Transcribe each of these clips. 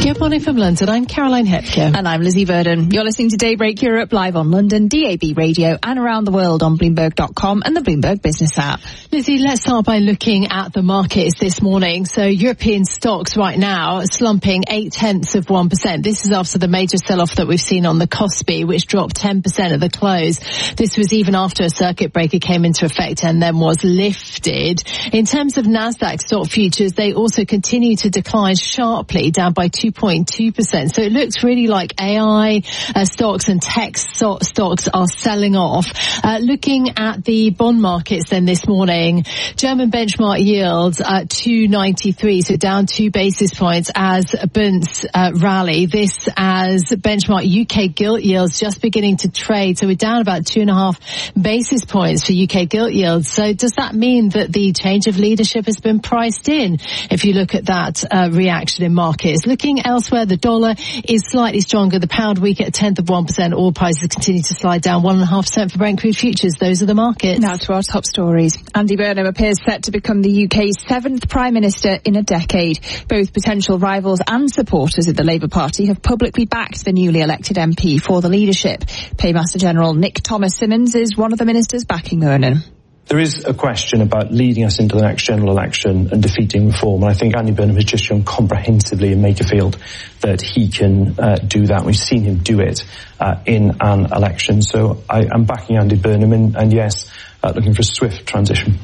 Good morning from London. I'm Caroline Hepker. And I'm Lizzie Burden. You're listening to Daybreak Europe live on London, DAB Radio, and around the world on Bloomberg.com and the Bloomberg Business app. Lizzie, let's start by looking at the markets this morning. So European stocks right now slumping 0.8%. This is after the major sell-off that we've seen on the Kospi, which dropped 10% at the close. This was even after a circuit breaker came into effect and then was lifted. In terms of Nasdaq stock futures, they also continue to decline sharply, down by 2.2%. So it looks really like AI stocks and tech stocks are selling off. Looking at the bond markets then this morning, German benchmark yields at 293, so down 2 basis points as Bunds rally. This as benchmark UK gilt yields just beginning to trade, so we're down about 2.5 basis points for UK gilt yields. So does that mean that the change of leadership has been priced in? If you look at that reaction in markets. Looking elsewhere, the dollar is slightly stronger, the pound weak at 0.1%. Oil prices continue to slide down 1.5% for Brent crude futures. Those are the markets. Now to our top stories. Andy Burnham appears set to become the UK's 7th Prime Minister in a decade. Both potential rivals and supporters of the Labour Party have publicly backed the newly elected MP for the leadership. Paymaster General Nick Thomas-Symonds is one of the ministers backing Burnham. There is a question about leading us into the next general election and defeating reform. And I think Andy Burnham has just shown comprehensively in Makerfield that he can do that. We've seen him do it in an election. So I am backing Andy Burnham and yes, looking for a swift transition.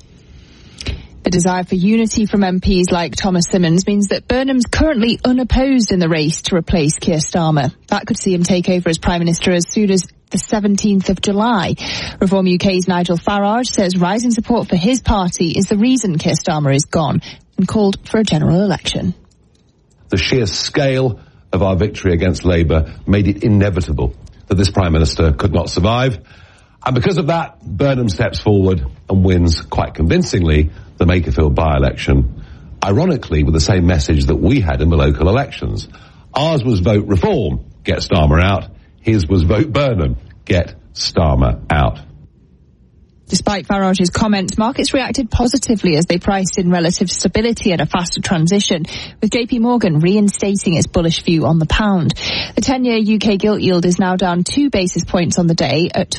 The desire for unity from MPs like Thomas-Symonds means that Burnham's currently unopposed in the race to replace Keir Starmer. That could see him take over as Prime Minister as soon as the 17th of July. Reform UK's Nigel Farage says rising support for his party is the reason Keir Starmer is gone and called for a general election. The sheer scale of our victory against Labour made it inevitable that this Prime Minister could not survive. And because of that, Burnham steps forward and wins quite convincingly the Makerfield by-election, ironically with the same message that we had in the local elections. Ours was vote reform, get Starmer out. His was vote Burnham, get Starmer out. Despite Farage's comments, markets reacted positively as they priced in relative stability and a faster transition, with JP Morgan reinstating its bullish view on the pound. The 10-year UK gilt yield is now down 2 basis points on the day at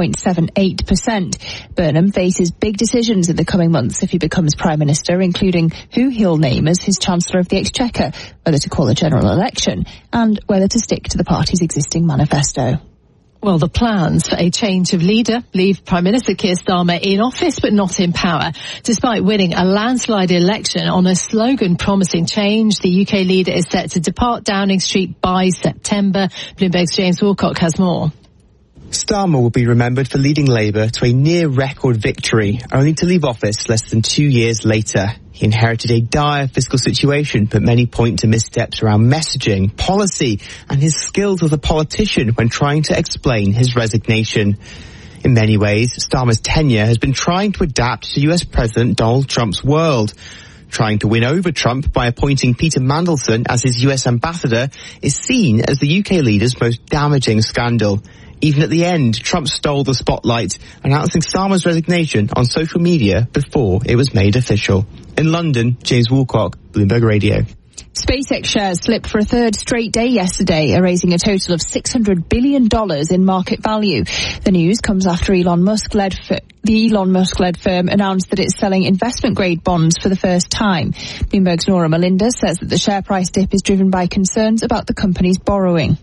4.78%. Burnham faces big decisions in the coming months if he becomes Prime Minister, including who he'll name as his Chancellor of the Exchequer, whether to call a general election, and whether to stick to the party's existing manifesto. Well, the plans for a change of leader leave Prime Minister Keir Starmer in office but not in power. Despite winning a landslide election on a slogan promising change, the UK leader is set to depart Downing Street by September. Bloomberg's James Wilcock has more. Starmer will be remembered for leading Labour to a near-record victory, only to leave office less than 2 years later. He inherited a dire fiscal situation, but many point to missteps around messaging, policy, and his skills as a politician when trying to explain his resignation. In many ways, Starmer's tenure has been trying to adapt to US President Donald Trump's world. Trying to win over Trump by appointing Peter Mandelson as his US ambassador is seen as the UK leader's most damaging scandal. Even at the end, Trump stole the spotlight, announcing Starmer's resignation on social media before it was made official. In London, James Wilcock, Bloomberg Radio. SpaceX shares slipped for a third straight day yesterday, erasing a total of $600 billion in market value. The news comes after the Elon Musk-led firm announced that it's selling investment-grade bonds for the first time. Bloomberg's Nora Melinda says that the share price dip is driven by concerns about the company's borrowing.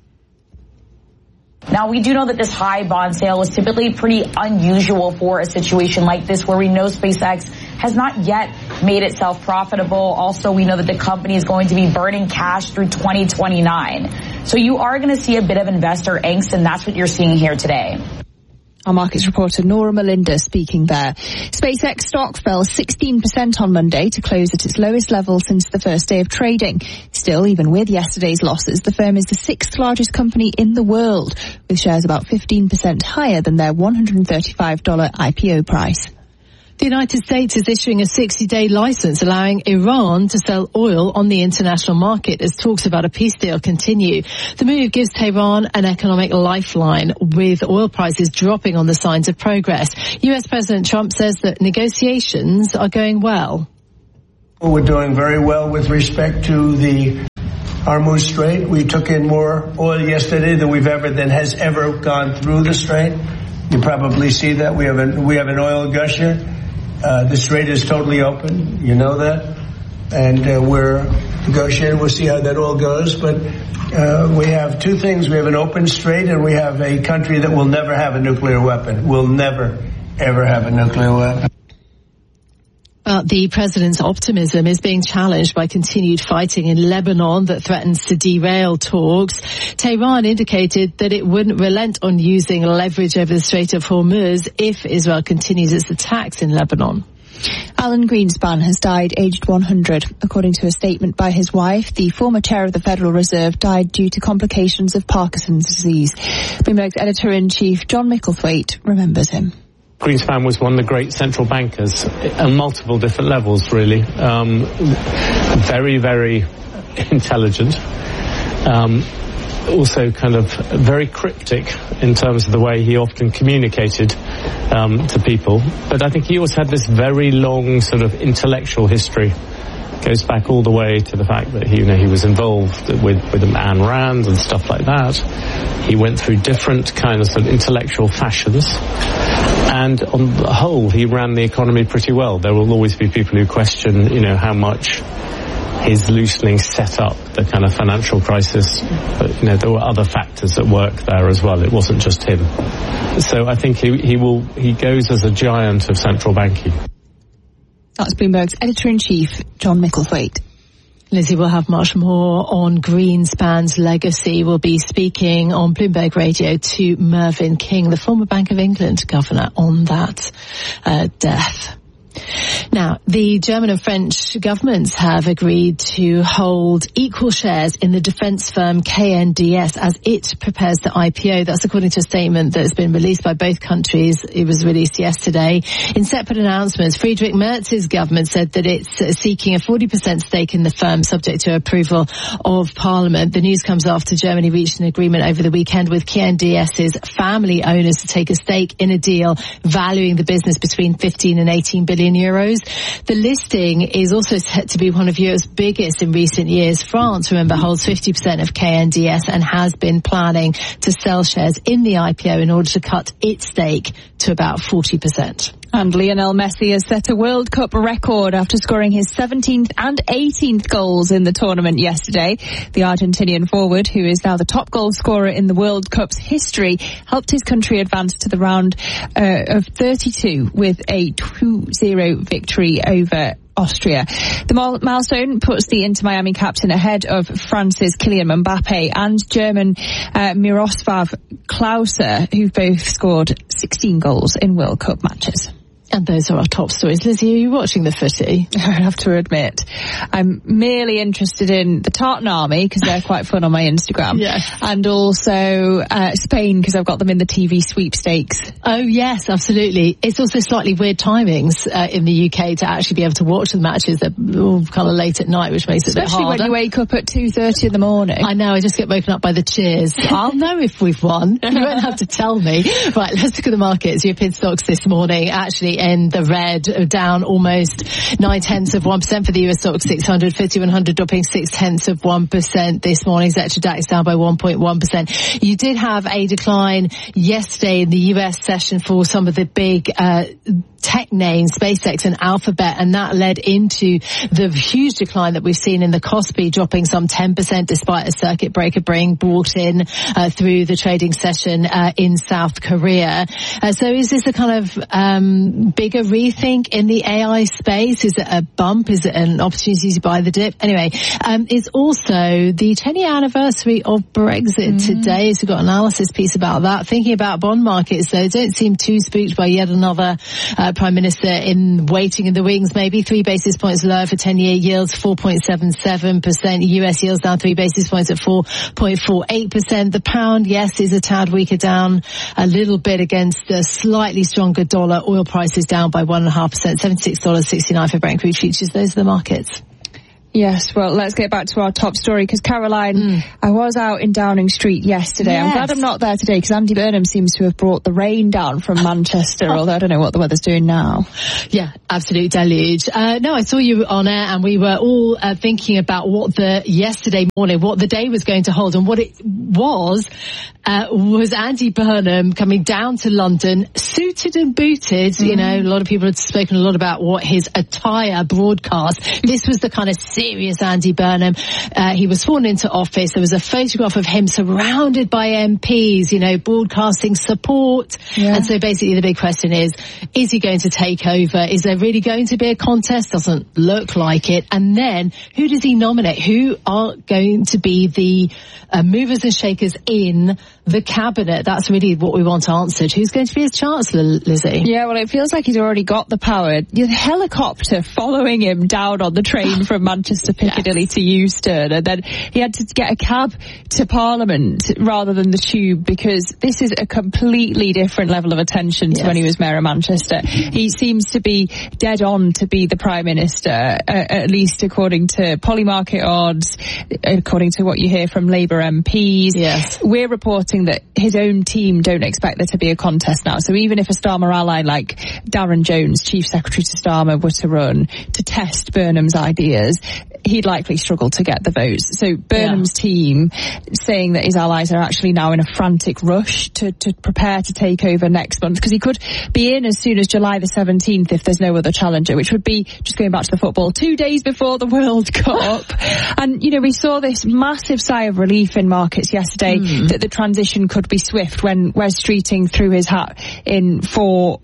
Now, we do know that this high bond sale is typically pretty unusual for a situation like this, where we know SpaceX has not yet made itself profitable. Also, we know that the company is going to be burning cash through 2029. So you are going to see a bit of investor angst, and that's what you're seeing here today. Our markets reporter Nora Melinda speaking there. SpaceX stock fell 16% on Monday to close at its lowest level since the first day of trading. Still, even with yesterday's losses, the firm is the 6th largest company in the world, with shares about 15% higher than their $135 IPO price. The United States is issuing a 60-day license allowing Iran to sell oil on the international market as talks about a peace deal continue. The move gives Tehran an economic lifeline, with oil prices dropping on the signs of progress. US President Trump says that negotiations are going well. We're doing very well with respect to the Hormuz Strait. We took in more oil yesterday than has ever gone through the strait. You probably see that we have an oil gusher. The strait is totally open. You know that, and we're negotiating. We'll see how that all goes. But we have two things: we have an open strait, and we have a country that will never have a nuclear weapon. Will never, ever have a nuclear weapon. But the president's optimism is being challenged by continued fighting in Lebanon that threatens to derail talks. Tehran indicated that it wouldn't relent on using leverage over the Strait of Hormuz if Israel continues its attacks in Lebanon. Alan Greenspan has died aged 100. According to a statement by his wife, the former chair of the Federal Reserve died due to complications of Parkinson's disease. Bloomberg's editor-in-chief John Micklethwaite remembers him. Greenspan was one of the great central bankers on multiple different levels, really. Very, very intelligent. Also kind of very cryptic in terms of the way he often communicated to people. But I think he also had this very long sort of intellectual history. Goes back all the way to the fact that he was involved with Ayn Rand and stuff like that. He went through different kind of sort of intellectual fashions. And on the whole, he ran the economy pretty well. There will always be people who question, how much his loosening set up the kind of financial crisis. But, there were other factors at work there as well. It wasn't just him. So I think he goes as a giant of central banking. That's Bloomberg's editor-in-chief, John Micklethwaite. Lizzie will have much more on Greenspan's legacy. We'll be speaking on Bloomberg Radio to Mervyn King, the former Bank of England governor, on that death. Now, the German and French governments have agreed to hold equal shares in the defence firm KNDS as it prepares to IPO. That's according to a statement that has been released by both countries. It was released yesterday. In separate announcements, Friedrich Merz's government said that it's seeking a 40% stake in the firm subject to approval of Parliament. The news comes after Germany reached an agreement over the weekend with KNDS's family owners to take a stake in a deal valuing the business between 15 and 18 billion euros. The listing is also set to be one of Europe's biggest in recent years. France, remember, holds 50% of KNDS and has been planning to sell shares in the IPO in order to cut its stake to about 40%. And Lionel Messi has set a World Cup record after scoring his 17th and 18th goals in the tournament yesterday. The Argentinian forward, who is now the top goal scorer in the World Cup's history, helped his country advance to the round of 32 with a 2-0 victory over Austria. The milestone puts the Inter Miami captain ahead of France's Kylian Mbappe and German Miroslav Klose, who've both scored 16 goals in World Cup matches. And those are our top stories. Lizzie, are you watching the footy? I have to admit, I'm merely interested in the Tartan Army because they're quite fun on my Instagram. Yes. And also Spain because I've got them in the TV sweepstakes. Oh, yes, absolutely. It's also slightly weird timings in the UK to actually be able to watch the matches. They're all kind of late at night, which makes it a bit harder. Especially when you wake up at 2:30 in the morning. I know, I just get woken up by the cheers. I'll know if we've won. You won't have to tell me. Right, let's look at the markets. European stocks this morning actually in the red, down almost 0.9% for the US stock 600, 5100 dropping 0.6% this morning. Xetra DAX down by 1.1%. You did have a decline yesterday in the US session for some of the big tech names, SpaceX and Alphabet, and that led into the huge decline that we've seen in the Kospi, dropping some 10% despite a circuit breaker being brought in through the trading session in South Korea. So is this a kind of bigger rethink in the AI space? Is it a bump? Is it an opportunity to buy the dip? Anyway, it's also the 10-year anniversary of Brexit today, so we've got an analysis piece about that. Thinking about bond markets, though, don't seem too spooked by yet another Prime Minister in waiting in the wings, maybe 3 basis points lower for 10-year yields, 4.77%. US yields down 3 basis points at 4.48%. The pound, yes, is a tad weaker, down a little bit against a slightly stronger dollar. Oil prices down by 1.5%, $76.69 for Brent crude futures. Those are the markets. Yes, well, let's get back to our top story, because Caroline, I was out in Downing Street yesterday. Yes. I'm glad I'm not there today, because Andy Burnham seems to have brought the rain down from Manchester, although I don't know what the weather's doing now. Yeah, absolute deluge. No, I saw you on air, and we were all thinking about what yesterday morning, what the day was going to hold, and what it was Andy Burnham coming down to London, suited and booted. You know, a lot of people had spoken a lot about what his attire broadcast. This was the kind of serious Andy Burnham. He was sworn into office. There was a photograph of him surrounded by MPs, you know, broadcasting support. Yeah. And so basically the big question is he going to take over? Is there really going to be a contest? Doesn't look like it. And then who does he nominate? Who are going to be the movers and shakers in the cabinet? That's really what we want answered. Who's going to be his chancellor, Lizzie? Yeah, well, it feels like he's already got the power. The helicopter following him down on the train from Manchester Piccadilly to Euston, and then he had to get a cab to Parliament rather than the tube, because this is a completely different level of attention to when he was Mayor of Manchester. He seems to be dead on to be the Prime Minister, at least according to Polymarket odds, according to what you hear from Labour MPs. Yes. We're reporting that his own team don't expect there to be a contest now. So even if a Starmer ally like Darren Jones, Chief Secretary to Starmer, were to run to test Burnham's ideas, he'd likely struggle to get the votes. So Burnham's team saying that his allies are actually now in a frantic rush to prepare to take over next month, because he could be in as soon as July the 17th if there's no other challenger, which would be, just going back to the football, 2 days before the World Cup. And, you know, we saw this massive sigh of relief in markets yesterday that the transition could be swift when Wes Streeting threw his hat in for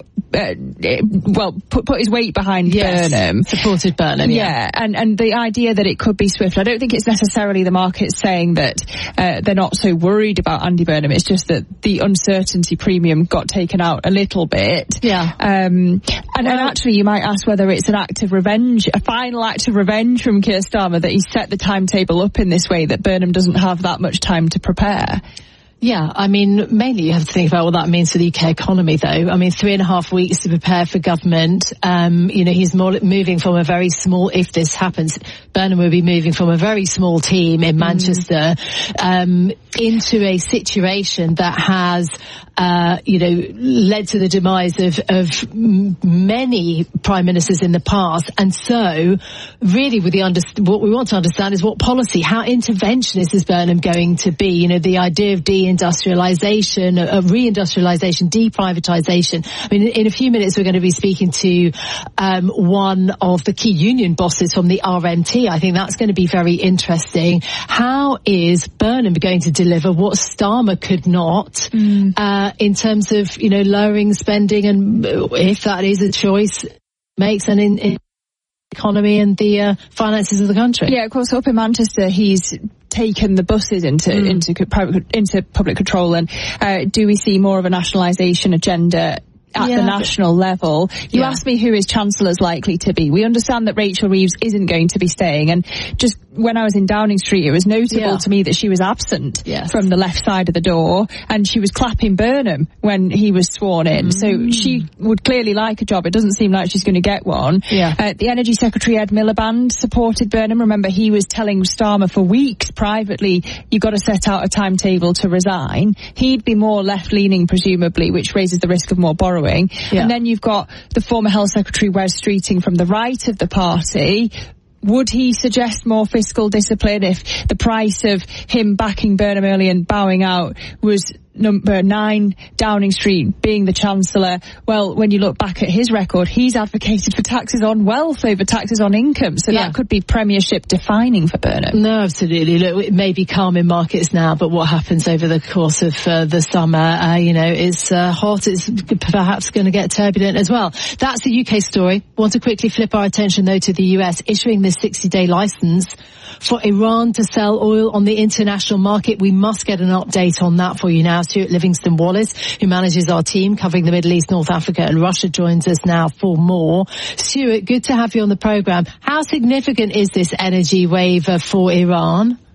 put his weight behind Burnham. Supported Burnham, and the idea that it could be swift. I don't think it's necessarily the market saying that they're not so worried about Andy Burnham. It's just that the uncertainty premium got taken out a little bit. And actually you might ask whether it's an act of revenge, a final act of revenge from Keir Starmer, that he set the timetable up in this way that Burnham doesn't have that much time to prepare. Yeah, I mean, mainly you have to think about what that means for the UK economy, though. I mean, 3.5 weeks to prepare for government. You know, he's moving from a very small, if this happens, Burnham will be moving from a very small team in Manchester into a situation that has, led to the demise of many prime ministers in the past. And so, really, what we want to understand is what policy, how interventionist is Burnham going to be? You know, the idea of deindustrialisation, of reindustrialisation, deprivatisation. I mean, in a few minutes, we're going to be speaking to one of the key union bosses from the RMT. I think that's going to be very interesting. How is Burnham going to deliver what Starmer could not in terms of, you know, lowering spending, and if that is a choice, makes an economy and the finances of the country? Yeah, of course, up in Manchester, he's taken the buses into public control, and do we see more of a nationalisation agenda at the national level? You asked me who his chancellor is likely to be. We understand that Rachel Reeves isn't going to be staying, and just when I was in Downing Street, it was notable to me that she was absent from the left side of the door, and she was clapping Burnham when he was sworn in. So she would clearly like a job. It doesn't seem like she's going to get one. The Energy Secretary Ed Miliband supported Burnham. Remember, he was telling Starmer for weeks privately, you've got to set out a timetable to resign. He'd be more left-leaning, presumably, which raises the risk of more borrowing. And then you've got the former Health Secretary Wes Streeting from the right of the party. Would he suggest more fiscal discipline if the price of him backing Burnham early and bowing out was number 9, Downing Street, being the Chancellor? Well, when you look back at his record, he's advocated for taxes on wealth over taxes on income. So that could be premiership defining for Burnham. No, absolutely. Look, it may be calm in markets now, but what happens over the course of the summer, is hot. It's perhaps going to get turbulent as well. That's the UK story. Want to quickly flip our attention, though, to the US issuing this 60-day license for Iran to sell oil on the international market. We must get an update on that for you now. Stuart Livingston-Wallace, who manages our team covering the Middle East, North Africa and Russia, joins us now for more. Stuart, good to have you on the programme. How significant is this energy waiver for Iran?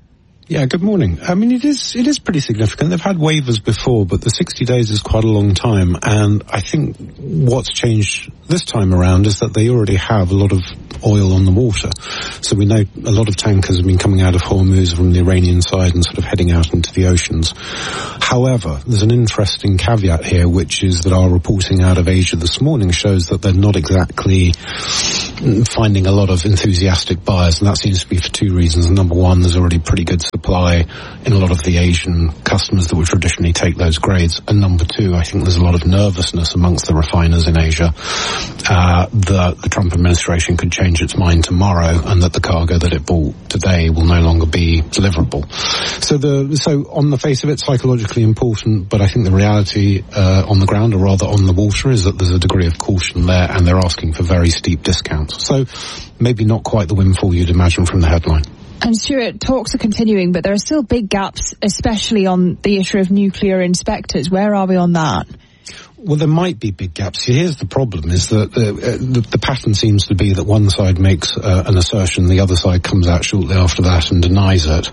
Yeah, good morning. I mean, it is pretty significant. They've had waivers before, but the 60 days is quite a long time. And I think what's changed this time around is that they already have a lot of oil on the water. So we know a lot of tankers have been coming out of Hormuz from the Iranian side and sort of heading out into the oceans. However, there's an interesting caveat here, which is that our reporting out of Asia this morning shows that they're not exactly finding a lot of enthusiastic buyers, and that seems to be for two reasons. Number one, there's already pretty good supply in a lot of the Asian customers that would traditionally take those grades. And number two, I think there's a lot of nervousness amongst the refiners in Asia that the Trump administration could change its mind tomorrow and that the cargo that it bought today will no longer be deliverable. So on the face of it, psychologically important, but I think the reality on the ground, or rather on the water, is that there's a degree of caution there, and they're asking for very steep discounts. So maybe not quite the windfall you'd imagine from the headline. And Stuart, talks are continuing, but there are still big gaps, especially on the issue of nuclear inspectors. Where are we on that? Well, there might be big gaps. Here's the problem, is that the pattern seems to be that one side makes an assertion, the other side comes out shortly after that and denies it.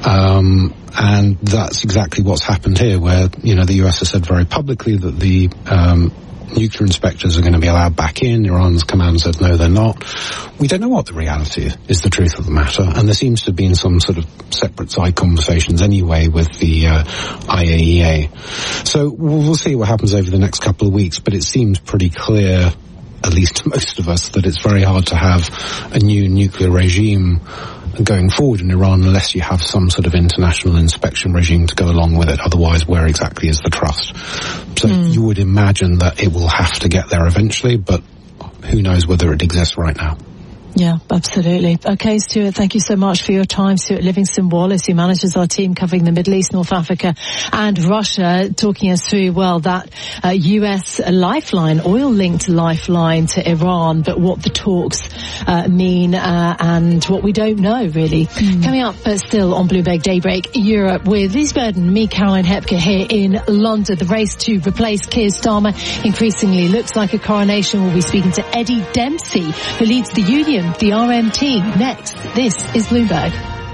And that's exactly what's happened here, where, the US has said very publicly that the nuclear inspectors are going to be allowed back in. Iran's come out and said no, they're not. We don't know what the reality is the truth of the matter, and there seems to have been some sort of separate side conversations anyway with the IAEA. So we'll see what happens over the next couple of weeks, but it seems pretty clear, at least to most of us, that it's very hard to have a new nuclear regime going forward in Iran unless you have some sort of international inspection regime to go along with it. Otherwise, where exactly is the trust? So you would imagine that it will have to get there eventually, but who knows whether it exists right now. Yeah, absolutely. Okay, Stuart, thank you so much for your time. Stuart Livingston-Wallace, who manages our team covering the Middle East, North Africa and Russia, talking us through, that US lifeline, oil-linked lifeline to Iran, but what the talks mean and what we don't know, really. Coming up still on Bloomberg Daybreak Europe with Liz Burden, me, Caroline Hepker, here in London. The race to replace Keir Starmer increasingly looks like a coronation. We'll be speaking to Eddie Dempsey, who leads the union, the RMT. Next, this is Bloomberg.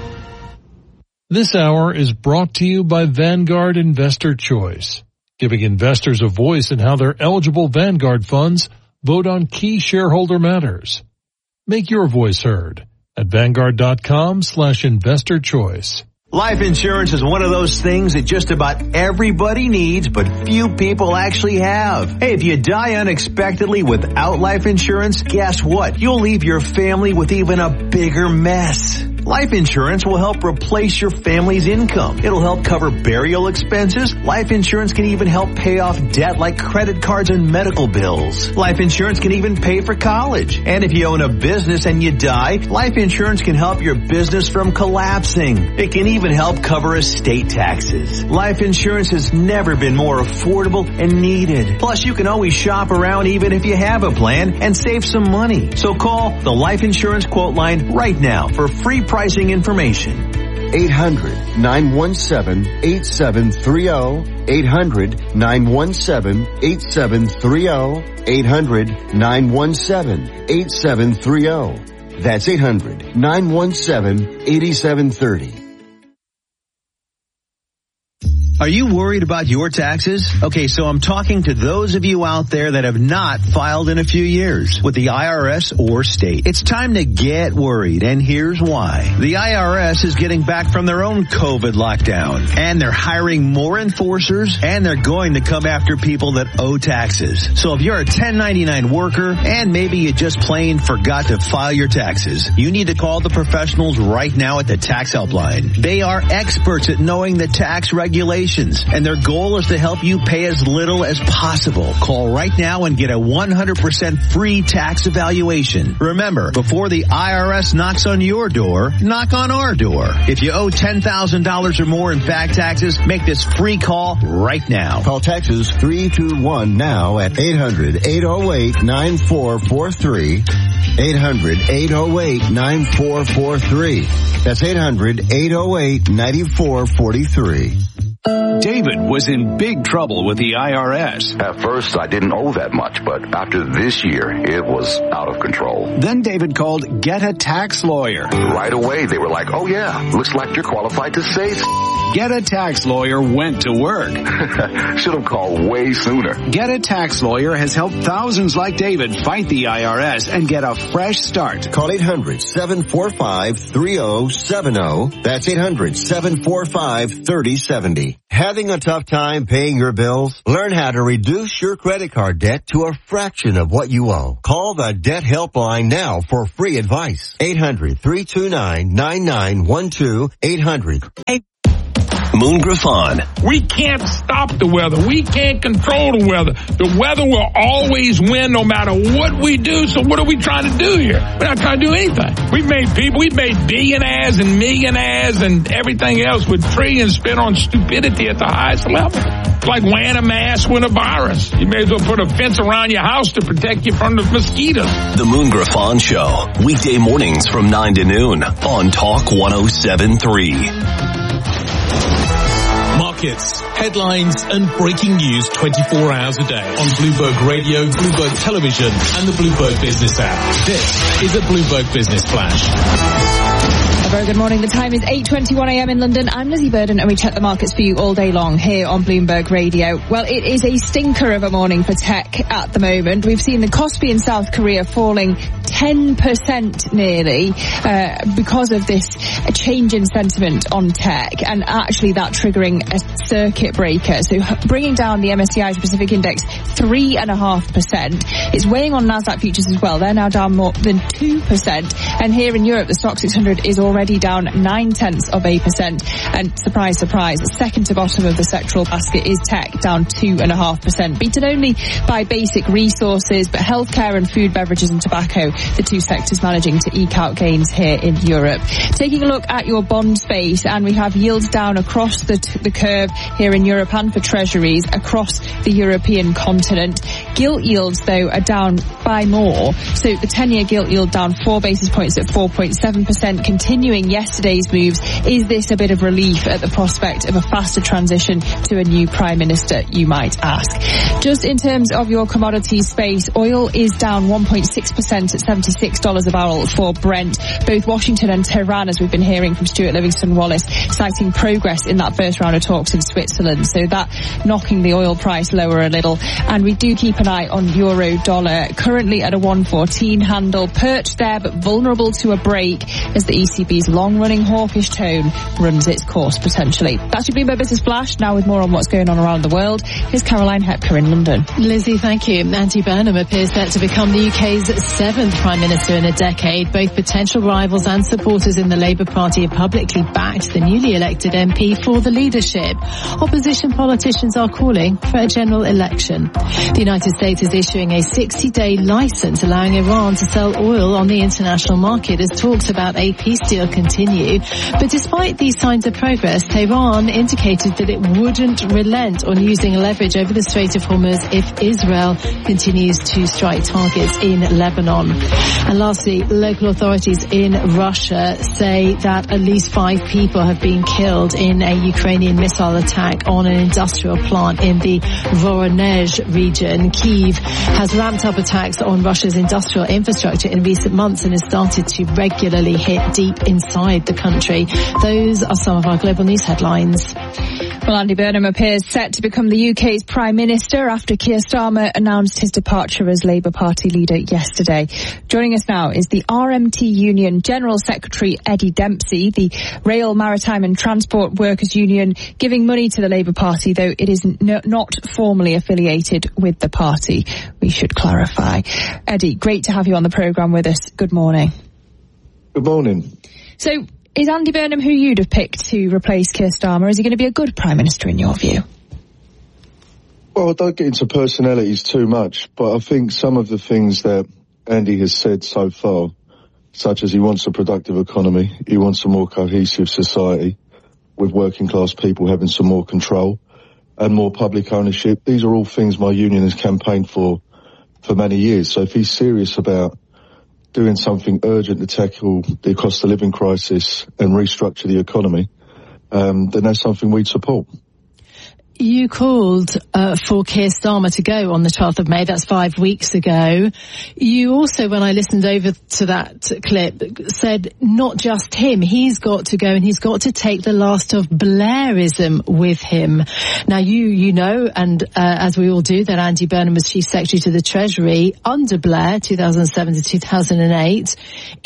This hour is brought to you by Vanguard Investor Choice, giving investors a voice in how their eligible Vanguard funds vote on key shareholder matters. Make your voice heard at Vanguard.com/investor choice. Life insurance is one of those things that just about everybody needs, but few people actually have. Hey, if you die unexpectedly without life insurance, guess what? You'll leave your family with even a bigger mess. Life insurance will help replace your family's income. It'll help cover burial expenses. Life insurance can even help pay off debt like credit cards and medical bills. Life insurance can even pay for college. And if you own a business and you die, life insurance can help your business from collapsing. It can even help cover estate taxes. Life insurance has never been more affordable and needed. Plus, you can always shop around even if you have a plan and save some money. So call the Life Insurance Quote Line right now for free pricing information. 800-917-8730. 800-917-8730. 800-917-8730. That's 800-917-8730. Are you worried about your taxes? Okay, so I'm talking to those of you out there that have not filed in a few years with the IRS or state. It's time to get worried, and here's why. The IRS is getting back from their own COVID lockdown, and they're hiring more enforcers, and they're going to come after people that owe taxes. So if you're a 1099 worker, and maybe you just plain forgot to file your taxes, you need to call the professionals right now at the Tax Helpline. They are experts at knowing the tax regulations, and their goal is to help you pay as little as possible. Call right now and get a 100% free tax evaluation. Remember, before the IRS knocks on your door, knock on our door. If you owe $10,000 or more in back taxes, make this free call right now. Call Texas 321 now at 800-808-9443. 800-808-9443. That's 800-808-9443. David was in big trouble with the IRS. At first, I didn't owe that much, but after this year, it was out of control. Then David called Get a Tax Lawyer. Right away, they were like, oh yeah, looks like you're qualified to say Get a Tax Lawyer went to work. Should have called way sooner. Get a Tax Lawyer has helped thousands like David fight the IRS and get a fresh start. Call 800-745-3070. That's 800-745-3070. Having a tough time paying your bills? Learn how to reduce your credit card debt to a fraction of what you owe. Call the Debt Helpline now for free advice. 800-329-9912. 800. Moon Griffon. We can't stop the weather. We can't control the weather. The weather will always win no matter what we do. So what are we trying to do here? We're not trying to do anything. We've made billionaires and millionaires and everything else with trillions spent on stupidity at the highest level. It's like wearing a mask with a virus. You may as well put a fence around your house to protect you from the mosquitoes. The Moon Griffon Show. Weekday mornings from 9 to noon on Talk 107.3. Markets, headlines and breaking news 24 hours a day on Bloomberg Radio, Bloomberg Television and the Bloomberg Business app. This is a Bloomberg Business Flash. A very good morning. The time is 8:21 a.m. in London. I'm Lizzie Burden and we check the markets for you all day long here on Bloomberg Radio. Well, it is a stinker of a morning for tech at the moment. We've seen the Kospi in South Korea falling 10% nearly because of this change in sentiment on tech, and actually that triggering a circuit breaker. So bringing down the MSCI Pacific Index 3.5%. It's weighing on Nasdaq futures as well. They're now down more than 2%. And here in Europe, the Stoxx 600 is already down 0.9%. And surprise, surprise, second to bottom of the sectoral basket is tech, down 2.5%. Beaten only by basic resources, but healthcare and food, beverages and tobacco, the two sectors managing to eke out gains here in Europe. Taking a look at your bond space, and we have yields down across the curve here in Europe and for treasuries across the European continent. Gilt yields, though, are down by more. So the 10-year gilt yield down 4 basis points at 4.7%, continuing yesterday's moves. Is this a bit of relief at the prospect of a faster transition to a new Prime Minister, you might ask? Just in terms of your commodity space, oil is down 1.6% at $76 a barrel for Brent. Both Washington and Tehran, as we've been hearing from Stuart Livingston-Wallace, citing progress in that first round of talks in Switzerland. So that knocking the oil price lower a little. And we do keep an eye on euro dollar, currently at a 114 handle, perched there but vulnerable to a break as the ECB's long-running hawkish tone runs its course potentially. That's your Bloomberg Business Flash. Now with more on what's going on around the world, here's Caroline Hepker in London. Lizzie, thank you. Andy Burnham appears set to become the UK's 7th Prime Minister in a decade. Both potential rivals and supporters in the Labour Party have publicly backed the newly elected MP for the leadership. Opposition politicians are calling for a general election. The United States is issuing a 60-day license allowing Iran to sell oil on the international market as talks about a peace deal continue. But despite these signs of progress, Tehran indicated that it wouldn't relent on using leverage over the Strait of Hormuz if Israel continues to strike targets in Lebanon. And lastly, local authorities in Russia say that at least 5 people have been killed in a Ukrainian missile attack on an industrial plant in the Voronezh region. Kyiv has ramped up attacks on Russia's industrial infrastructure in recent months and has started to regularly hit deep inside the country. Those are some of our global news headlines. Well, Andy Burnham appears set to become the UK's Prime Minister after Keir Starmer announced his departure as Labour Party leader yesterday. Joining us now is the RMT Union General Secretary Eddie Dempsey, the Rail, Maritime and Transport Workers Union, giving money to the Labour Party, though it is not formally affiliated with the party. We should clarify. Eddie, great to have you on the programme with us. Good morning. Good morning. So, is Andy Burnham who you'd have picked to replace Keir Starmer? Is he going to be a good Prime Minister in your view? Well, I don't get into personalities too much, but I think some of the things that Andy has said so far, such as he wants a productive economy, he wants a more cohesive society with working class people having some more control and more public ownership. These are all things my union has campaigned for many years. So if he's serious about doing something urgent to tackle the cost of living crisis and restructure the economy, then that's something we'd support. You called for Keir Starmer to go on the 12th of May. That's 5 weeks ago. You also, when I listened over to that clip, said not just him. He's got to go and he's got to take the last of Blairism with him. Now, you know, and as we all do, that Andy Burnham was Chief Secretary to the Treasury under Blair, 2007 to 2008.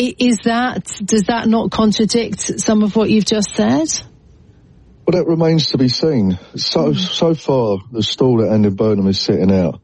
Does that not contradict some of what you've just said? Well, that remains to be seen. So far, the stall that Andy Burnham is sitting out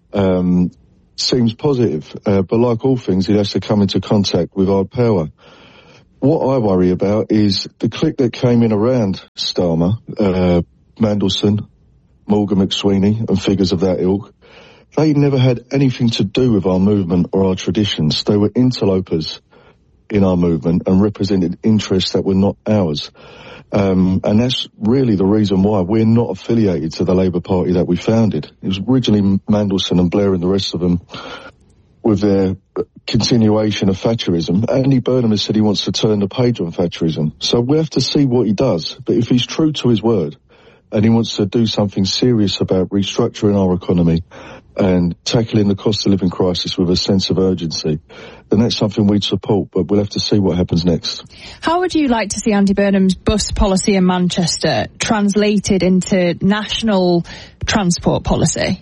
seems positive, but like all things, he has to come into contact with hard power. What I worry about is the clique that came in around Starmer, Mandelson, Morgan McSweeney, and figures of that ilk. They never had anything to do with our movement or our traditions. They were interlopers in our movement and represented interests that were not ours. And that's really the reason why we're not affiliated to the Labour Party that we founded. It was originally Mandelson and Blair and the rest of them with their continuation of Thatcherism. Andy Burnham has said he wants to turn the page on Thatcherism. So we have to see what he does. But if he's true to his word and he wants to do something serious about restructuring our economy and tackling the cost of living crisis with a sense of urgency, then that's something we'd support, but we'll have to see what happens next. How would you like to see Andy Burnham's bus policy in Manchester translated into national transport policy?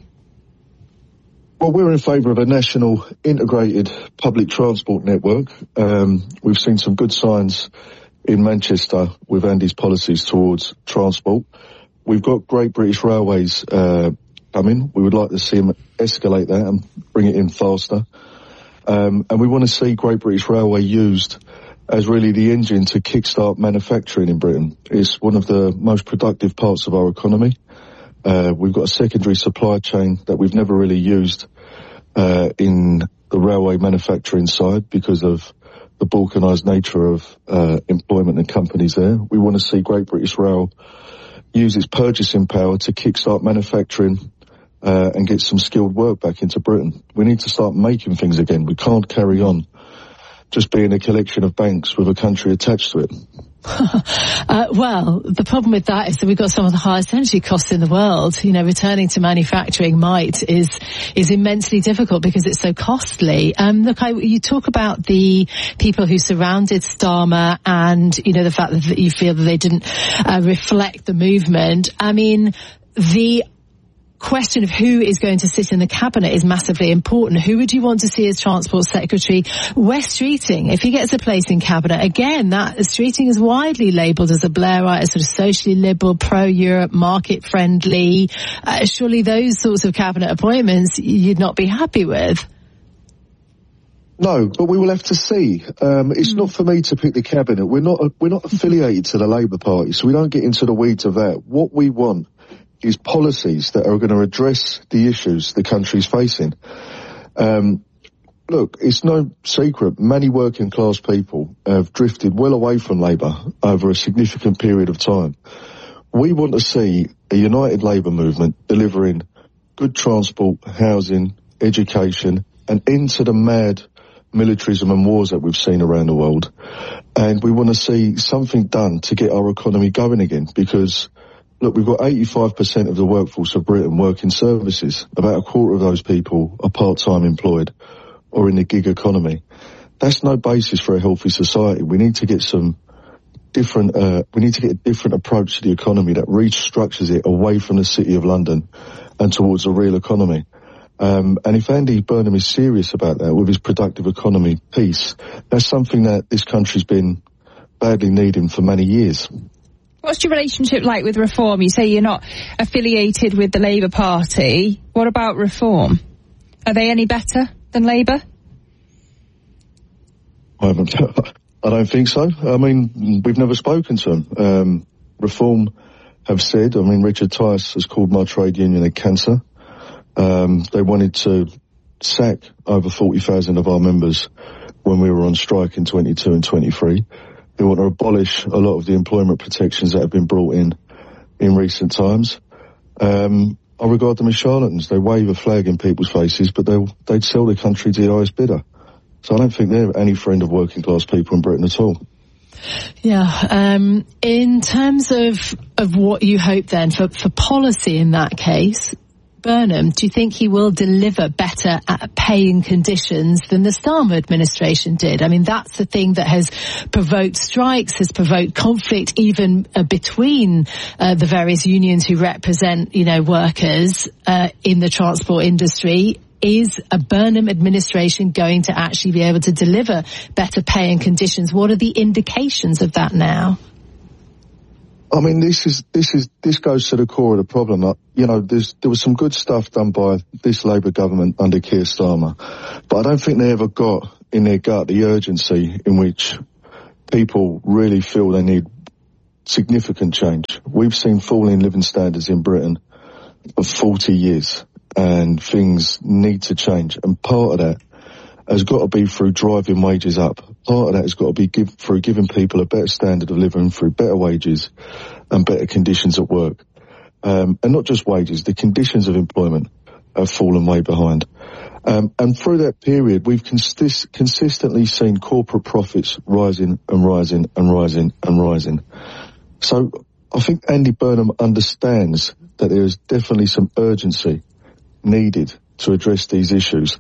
Well, we're in favour of a national integrated public transport network. We've seen some good signs in Manchester with Andy's policies towards transport. We've got Great British Railways coming. We would like to see him escalate that and bring it in faster. And we want to see Great British Railway used as really the engine to kickstart manufacturing in Britain. It's one of the most productive parts of our economy. We've got a secondary supply chain that we've never really used in the railway manufacturing side because of the balkanised nature of employment and companies there. We want to see Great British Rail use its purchasing power to kickstart manufacturing and get some skilled work back into Britain. We need to start making things again. We can't carry on just being a collection of banks with a country attached to it. Well, the problem with that is that we've got some of the highest energy costs in the world. You know, returning to manufacturing is immensely difficult because it's so costly. Look, you talk about the people who surrounded Starmer and, you know, the fact that you feel that they didn't reflect the movement. I mean, the question of who is going to sit in the cabinet is massively important. Who would you want to see as Transport Secretary? Wes Streeting, if he gets a place in cabinet, again, that Streeting is widely labelled as a Blairite, as sort of socially liberal, pro-Europe, market-friendly. Surely those sorts of cabinet appointments you'd not be happy with. No, but we will have to see. It's not for me to pick the cabinet. We're not affiliated to the Labour Party, so we don't get into the weeds of that. What we want is policies that are going to address the issues the country's facing. Look, it's no secret, many working class people have drifted well away from Labour over a significant period of time. We want to see a united Labour movement delivering good transport, housing, education, and end to the mad militarism and wars that we've seen around the world. And we want to see something done to get our economy going again, because look, we've got 85% of the workforce of Britain working services. About a quarter of those people are part-time employed or in the gig economy. That's no basis for a healthy society. We need to get some different, we need to get a different approach to the economy that restructures it away from the City of London and towards a real economy. And if Andy Burnham is serious about that with his productive economy piece, that's something that this country's been badly needing for many years. What's your relationship like with Reform? You say you're not affiliated with the Labour Party. What about Reform? Are they any better than Labour? I don't think so. I mean, we've never spoken to them. Reform have said, I mean, Richard Tice has called my trade union a cancer. They wanted to sack over 40,000 of our members when we were on strike in 22 and 23. They want to abolish a lot of the employment protections that have been brought in recent times. I regard them as charlatans. They wave a flag in people's faces, but they'd sell the country to the highest bidder. So I don't think they're any friend of working class people in Britain at all. Yeah. In terms of what you hope then for policy in that case, Burnham, do you think he will deliver better at paying conditions than the Starmer administration did? I mean, that's the thing that has provoked strikes, has provoked conflict even between the various unions who represent, workers in the transport industry. Is a Burnham administration going to actually be able to deliver better paying conditions? What are the indications of that now? I mean, this goes to the core of the problem. There was some good stuff done by this Labour government under Keir Starmer, but I don't think they ever got in their gut the urgency in which people really feel they need significant change. We've seen falling living standards in Britain for 40 years, and things need to change. And part of that has got to be through driving wages up. Part of that has got to be through giving people a better standard of living through better wages and better conditions at work. And not just wages, the conditions of employment have fallen way behind. And through that period, we've consistently seen corporate profits rising and rising and rising and rising. So I think Andy Burnham understands that there is definitely some urgency needed to address these issues.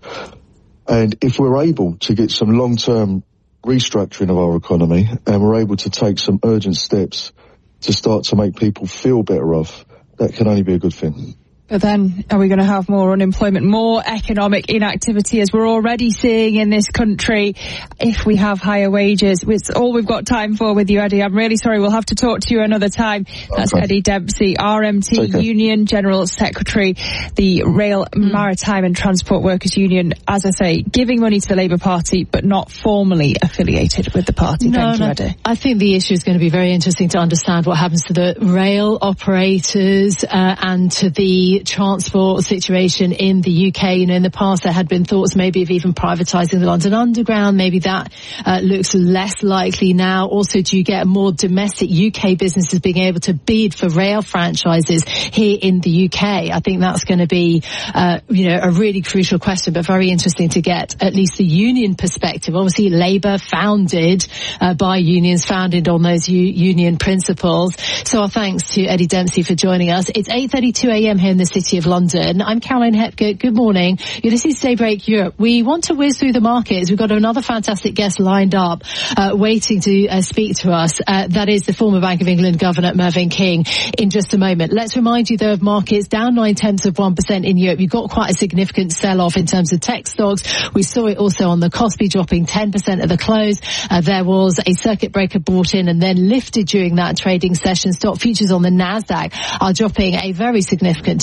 And if we're able to get some long-term restructuring of our economy and we're able to take some urgent steps to start to make people feel better off, that can only be a good thing. But then, are we going to have more unemployment, more economic inactivity, as we're already seeing in this country, if we have higher wages? It's all we've got time for with you, Eddie. I'm really sorry. We'll have to talk to you another time. That's okay. Eddie Dempsey, RMT Union General Secretary, the Rail, Maritime and Transport Workers Union. As I say, giving money to the Labour Party, but not formally affiliated with the party. Thank you, Eddie. I think the issue is going to be very interesting to understand what happens to the rail operators and to the transport situation in the UK. In the past there had been thoughts maybe of even privatising the London Underground. Maybe that looks less likely now. Also, do you get more domestic UK businesses being able to bid for rail franchises here in the UK? I think that's going to be, a really crucial question, but very interesting to get at least the union perspective. Obviously, Labour founded by unions, founded on those union principles. So our thanks to Eddie Dempsey for joining us. It's 8:32 a.m. here in the City of London. I'm Caroline Hepgood. Good morning. You're listening to Daybreak Europe. We want to whiz through the markets. We've got another fantastic guest lined up, waiting to speak to us. That is the former Bank of England Governor Mervyn King in just a moment. Let's remind you, though, of markets down 0.9% in Europe. You've got quite a significant sell-off in terms of tech stocks. We saw it also on the Kospi dropping 10% at the close. There was a circuit breaker brought in and then lifted during that trading session. Stock futures on the Nasdaq are dropping a very significant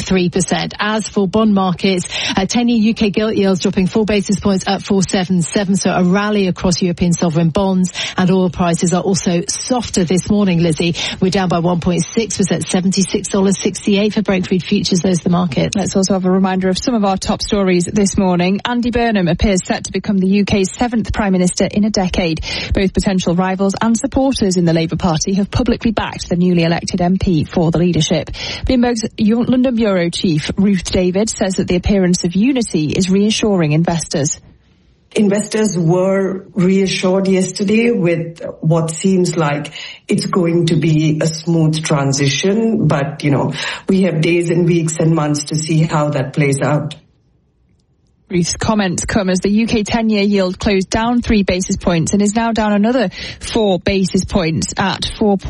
2.3%. As for bond markets, 10-year UK gilt yields dropping 4 basis points at 4.77, so a rally across European sovereign bonds, and oil prices are also softer this morning, Lizzie. We're down by 1.6%, $76.68 for Brent crude futures. Those the market. Let's also have a reminder of some of our top stories this morning. Andy Burnham appears set to become the UK's 7th Prime Minister in a decade. Both potential rivals and supporters in the Labour Party have publicly backed the newly elected MP for the leadership. Bloomberg's London Bureau Chief Ruth David says that the appearance of unity is reassuring investors. Investors were reassured yesterday with what seems like it's going to be a smooth transition, but, we have days and weeks and months to see how that plays out. Ruth's comments come as the UK 10-year yield closed down 3 basis points and is now down another 4 basis points at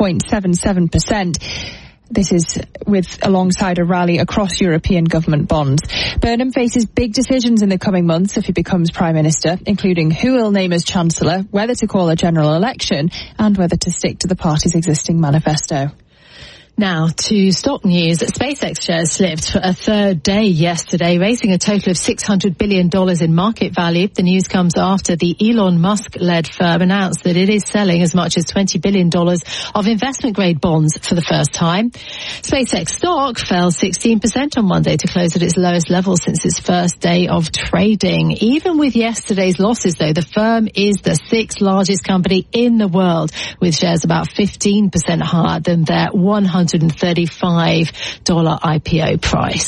4.77%. This is alongside a rally across European government bonds. Burnham faces big decisions in the coming months if he becomes Prime Minister, including who he'll name as Chancellor, whether to call a general election, and whether to stick to the party's existing manifesto. Now to stock news. SpaceX shares slipped for a third day yesterday, raising a total of $600 billion in market value. The news comes after the Elon Musk-led firm announced that it is selling as much as $20 billion of investment-grade bonds for the first time. SpaceX stock fell 16% on Monday to close at its lowest level since its first day of trading. Even with yesterday's losses, though, the firm is the 6th largest company in the world, with shares about 15% higher than their $135 IPO price.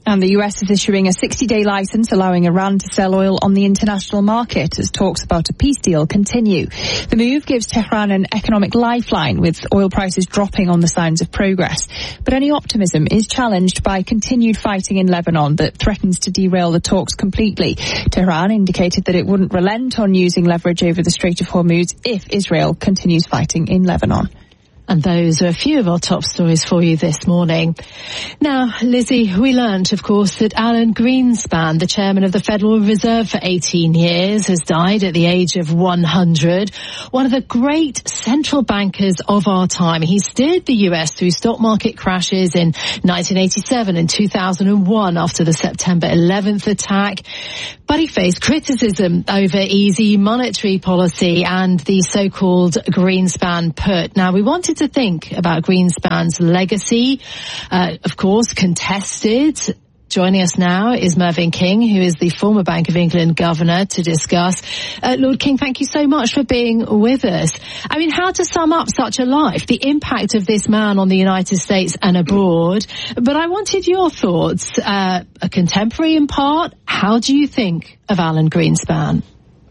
And the US is issuing a 60-day license allowing Iran to sell oil on the international market as talks about a peace deal continue. The move gives Tehran an economic lifeline, with oil prices dropping on the signs of progress. But any optimism is challenged by continued fighting in Lebanon that threatens to derail the talks completely. Tehran indicated that it wouldn't relent on using leverage over the Strait of Hormuz if Israel continues fighting in Lebanon. And those are a few of our top stories for you this morning. Now, Lizzie, we learnt, of course, that Alan Greenspan, the chairman of the Federal Reserve for 18 years, has died at the age of 100. One of the great central bankers of our time. He steered the US through stock market crashes in 1987 and 2001 after the September 11th attack. But he faced criticism over easy monetary policy and the so-called Greenspan put. Now, we wanted to think about Greenspan's legacy, of course, contested. Joining us now is Mervyn King, who is the former Bank of England governor, to discuss. Lord King, thank you so much for being with us. I mean, how to sum up such a life, the impact of this man on the United States and abroad. But I wanted your thoughts, a contemporary in part. How do you think of Alan Greenspan?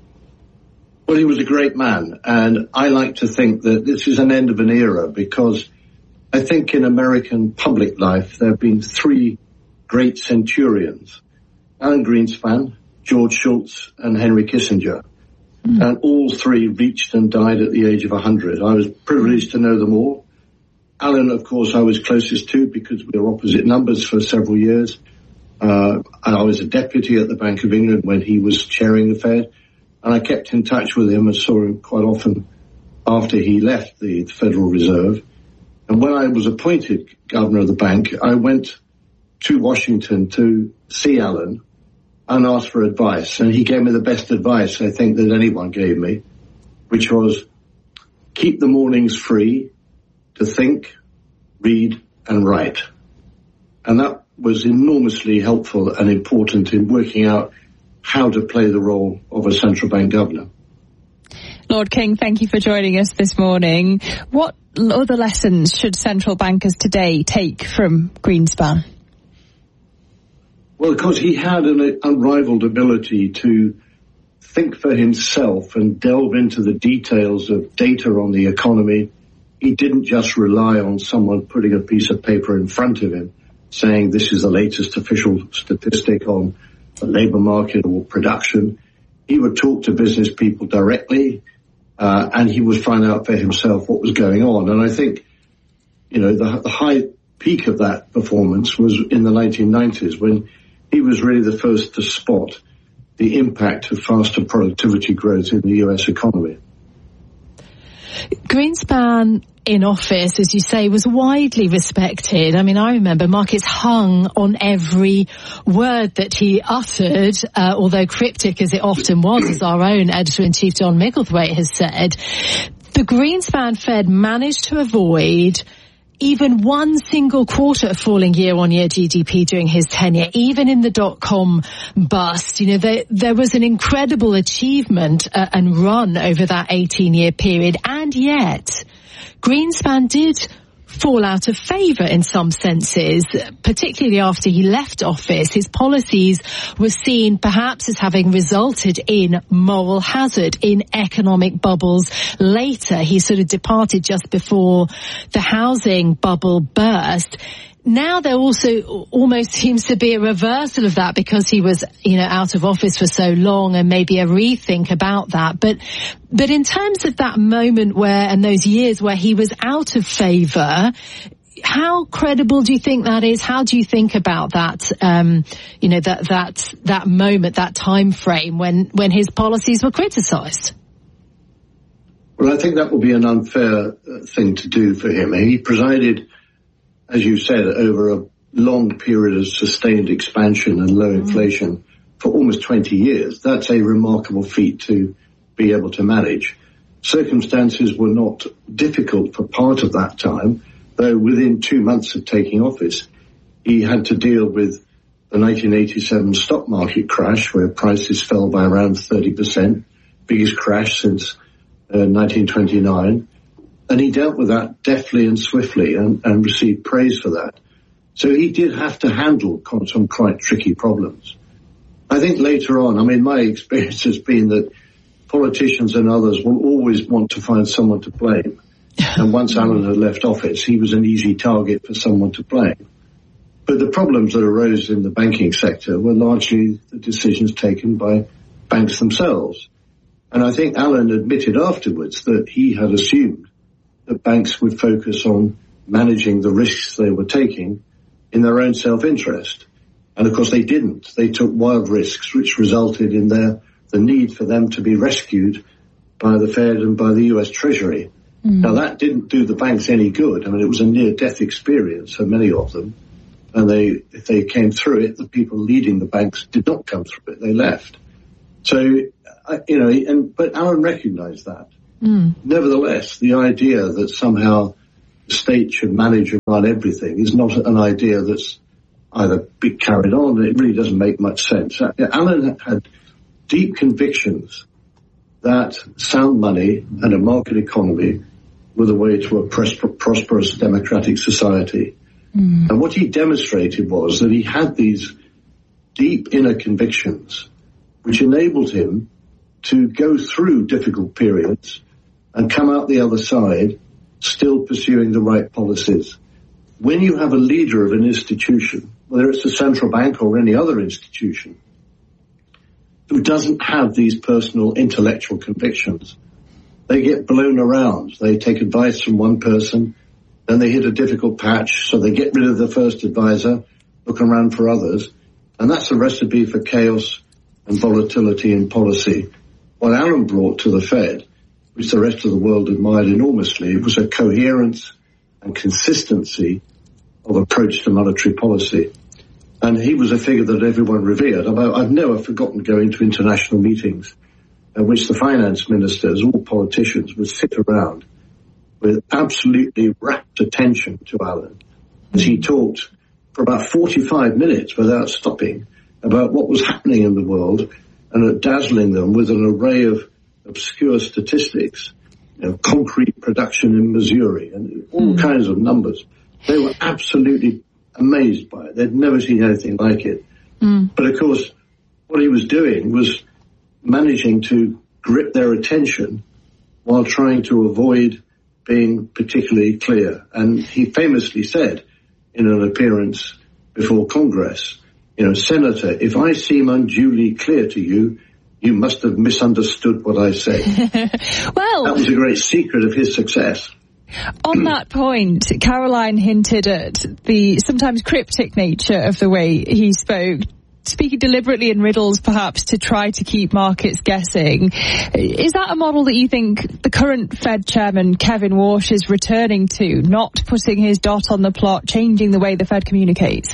Well, he was a great man, and I like to think that this is an end of an era, because I think in American public life there have been three great centurions: Alan Greenspan, George Shultz, and Henry Kissinger. And all three reached and died at the age of 100. I was privileged to know them all. Alan, of course, I was closest to because we were opposite numbers for several years. And I was a deputy at the Bank of England when he was chairing the Fed. And I kept in touch with him and saw him quite often after he left the Federal Reserve. And when I was appointed governor of the bank, I went to Washington to see Alan and asked for advice. And he gave me the best advice I think that anyone gave me, which was keep the mornings free to think, read and write. And that was enormously helpful and important in working out how to play the role of a central bank governor. Lord King, thank you for joining us this morning. What other lessons should central bankers today take from Greenspan? Well, because he had an unrivaled ability to think for himself and delve into the details of data on the economy. He didn't just rely on someone putting a piece of paper in front of him saying this is the latest official statistic on the labour market or production. He would talk to business people directly, and he would find out for himself what was going on. And I think, the high peak of that performance was in the 1990s when he was really the first to spot the impact of faster productivity growth in the US economy. Greenspan in office, as you say, was widely respected. I mean, I remember markets hung on every word that he uttered, although cryptic as it often was, as our own editor-in-chief John Micklethwaite has said. The Greenspan Fed managed to avoid even one single quarter of falling year-on-year GDP during his tenure, even in the dot-com bust. There was an incredible achievement and run over that 18-year period, and yet Greenspan did fall out of favour in some senses, particularly after he left office. His policies were seen perhaps as having resulted in moral hazard, in economic bubbles. Later, he sort of departed just before the housing bubble burst. Now there also almost seems to be a reversal of that because he was, out of office for so long, and maybe a rethink about that. But in terms of that moment and those years where he was out of favour, how credible do you think that is? How do you think about that, that moment, that time frame when his policies were criticised? Well, I think that would be an unfair thing to do for him. He presided, as you said, over a long period of sustained expansion and low inflation for almost 20 years. That's a remarkable feat to be able to manage. Circumstances were not difficult for part of that time, though within 2 months of taking office, he had to deal with the 1987 stock market crash, where prices fell by around 30%, biggest crash since 1929. And he dealt with that deftly and swiftly and received praise for that. So he did have to handle some quite tricky problems. I think later on, I mean, my experience has been that politicians and others will always want to find someone to blame. And once Alan had left office, he was an easy target for someone to blame. But the problems that arose in the banking sector were largely the decisions taken by banks themselves. And I think Alan admitted afterwards that he had assumed that banks would focus on managing the risks they were taking in their own self-interest. And of course they didn't. They took wild risks, which resulted in the need for them to be rescued by the Fed and by the US Treasury. Now that didn't do the banks any good. I mean, it was a near-death experience for many of them. And if they came through it, the people leading the banks did not come through it. They left. So, but Alan recognized that. Nevertheless, the idea that somehow the state should manage and run everything is not an idea that's either be carried on. It really doesn't make much sense. Alan had deep convictions that sound money and a market economy were the way to a prosperous democratic society. And what he demonstrated was that he had these deep inner convictions which enabled him to go through difficult periods and come out the other side still pursuing the right policies. When you have a leader of an institution, whether it's a central bank or any other institution, who doesn't have these personal intellectual convictions, they get blown around. They take advice from one person, then they hit a difficult patch, so they get rid of the first advisor, look around for others, and that's a recipe for chaos and volatility in policy. What Alan brought to the Fed, which the rest of the world admired enormously, was a coherence and consistency of approach to monetary policy. And he was a figure that everyone revered. I've never forgotten going to international meetings at which the finance ministers, all politicians, would sit around with absolutely rapt attention to Alan as he talked for about 45 minutes without stopping about what was happening in the world and dazzling them with an array of obscure statistics, concrete production in Missouri and all kinds of numbers. They were absolutely amazed by it. They'd never seen anything like it. But of course, what he was doing was managing to grip their attention while trying to avoid being particularly clear. And he famously said in an appearance before Congress, Senator, if I seem unduly clear to you, you must have misunderstood what I say. Well, that was a great secret of his success. On that point, Caroline hinted at the sometimes cryptic nature of the way he spoke, speaking deliberately in riddles perhaps to try to keep markets guessing. Is that a model that you think the current Fed chairman, Kevin Warsh, is returning to, not putting his dot on the plot, changing the way the Fed communicates?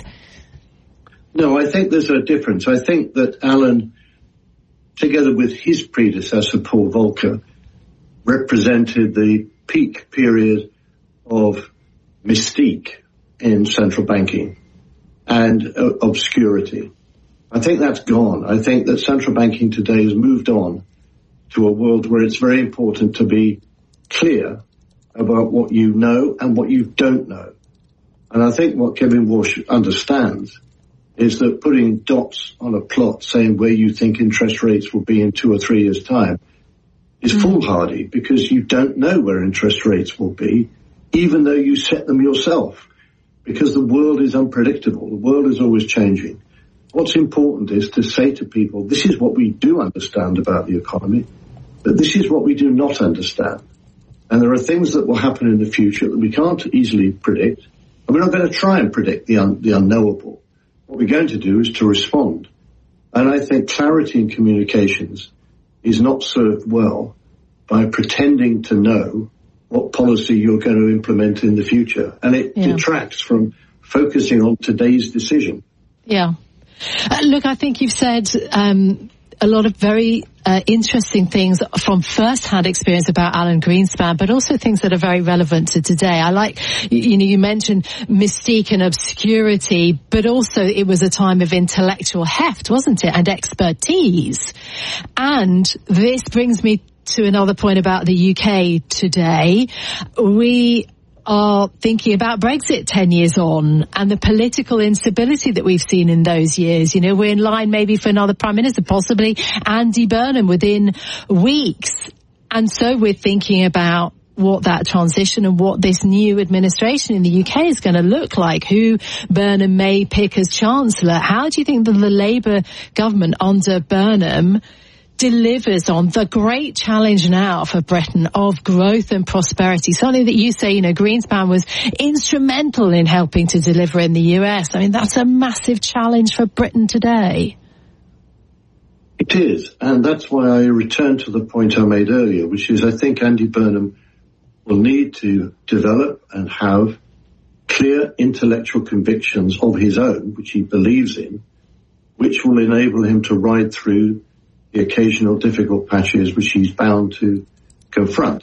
No, I think there's a difference. I think that Alan, together with his predecessor, Paul Volcker, represented the peak period of mystique in central banking and obscurity. I think that's gone. I think that central banking today has moved on to a world where it's very important to be clear about what you know and what you don't know. And I think what Kevin Warsh understands is that putting dots on a plot saying where you think interest rates will be in 2 or 3 years' time is foolhardy, because you don't know where interest rates will be, even though you set them yourself, because the world is unpredictable. The world is always changing. What's important is to say to people, this is what we do understand about the economy, but this is what we do not understand. And there are things that will happen in the future that we can't easily predict, and we're not going to try and predict the unknowable. What we're going to do is to respond. And I think clarity in communications is not served well by pretending to know what policy you're going to implement in the future. And it detracts from focusing on today's decision. Yeah. Look, I think you've said a lot of very interesting things from first-hand experience about Alan Greenspan, but also things that are very relevant to today. I like, you mentioned mystique and obscurity, but also it was a time of intellectual heft, wasn't it, and expertise. And this brings me to another point about the UK today. We are thinking about Brexit 10 years on and the political instability that we've seen in those years. You know, we're in line maybe for another Prime Minister, possibly Andy Burnham within weeks. And so we're thinking about what that transition and what this new administration in the UK is going to look like, who Burnham may pick as Chancellor. How do you think that the Labour government under Burnham delivers on the great challenge now for Britain of growth and prosperity? Something that you say, you know, Greenspan was instrumental in helping to deliver in the US. I mean, that's a massive challenge for Britain today. It is, and that's why I return to the point I made earlier, which is I think Andy Burnham will need to develop and have clear intellectual convictions of his own, which he believes in, which will enable him to ride through the occasional difficult patches which he's bound to confront.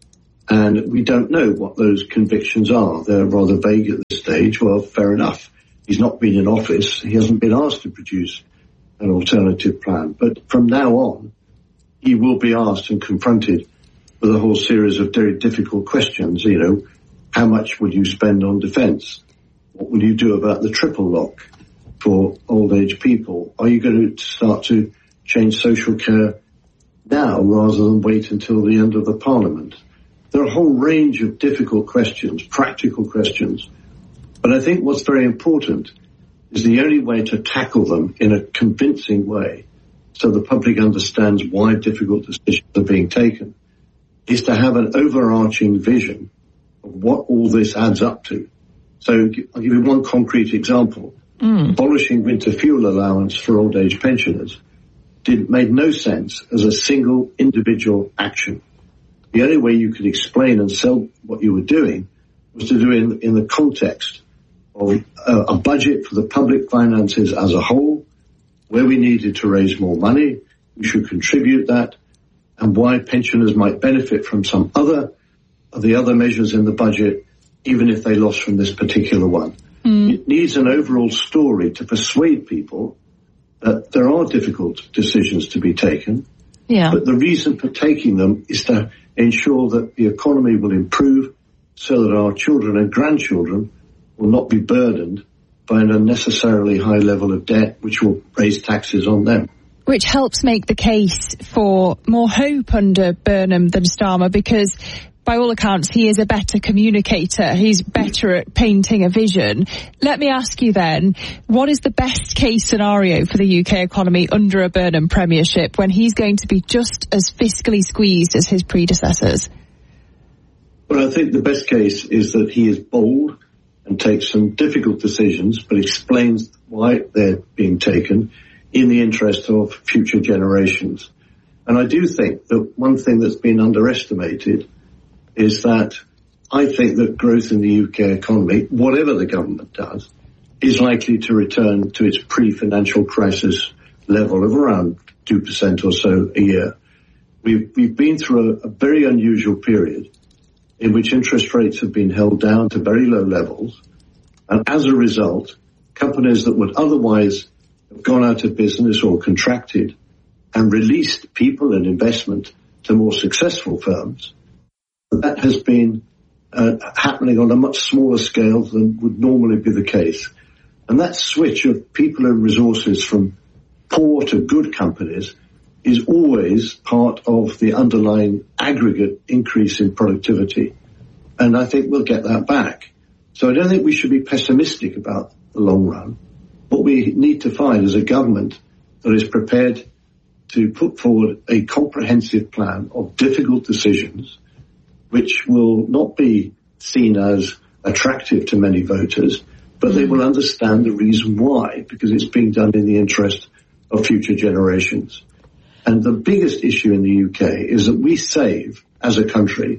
And we don't know what those convictions are. They're rather vague at this stage. Well, fair enough. He's not been in office. He hasn't been asked to produce an alternative plan. But from now on, he will be asked and confronted with a whole series of very difficult questions. You know, how much will you spend on defence? What will you do about the triple lock for old age people? Are you going to start to change social care now rather than wait until the end of the Parliament? There are a whole range of difficult questions, practical questions. But I think what's very important is the only way to tackle them in a convincing way so the public understands why difficult decisions are being taken is to have an overarching vision of what all this adds up to. So I'll give you one concrete example. Abolishing winter fuel allowance for old age pensioners made no sense as a single individual action. The only way you could explain and sell what you were doing was to do it in the context of a budget for the public finances as a whole, where we needed to raise more money, we should contribute that, and why pensioners might benefit from some of the other measures in the budget, even if they lost from this particular one. It needs an overall story to persuade people that there are difficult decisions to be taken, but the reason for taking them is to ensure that the economy will improve so that our children and grandchildren will not be burdened by an unnecessarily high level of debt, which will raise taxes on them. Which helps make the case for more hope under Burnham than Starmer, because by all accounts, he is a better communicator. He's better at painting a vision. Let me ask you then, what is the best case scenario for the UK economy under a Burnham premiership when he's going to be just as fiscally squeezed as his predecessors? Well, I think the best case is that he is bold and takes some difficult decisions, but explains why they're being taken in the interest of future generations. And I do think that one thing that's been underestimated is that I think that growth in the UK economy, whatever the government does, is likely to return to its pre-financial crisis level of around 2% or so a year. We've been through a very unusual period in which interest rates have been held down to very low levels. And as a result, companies that would otherwise have gone out of business or contracted and released people and investment to more successful firms, that has been happening on a much smaller scale than would normally be the case. And that switch of people and resources from poor to good companies is always part of the underlying aggregate increase in productivity. And I think we'll get that back. So I don't think we should be pessimistic about the long run. What we need to find is a government that is prepared to put forward a comprehensive plan of difficult decisions which will not be seen as attractive to many voters, but they will understand the reason why, because it's being done in the interest of future generations. And the biggest issue in the UK is that we save, as a country,